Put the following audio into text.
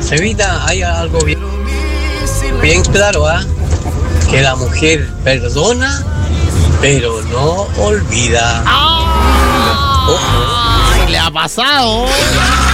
Evita, hay algo bien claro, que la mujer perdona, pero no olvida. ¡Ah! Ojo. ¡Ay, le ha pasado!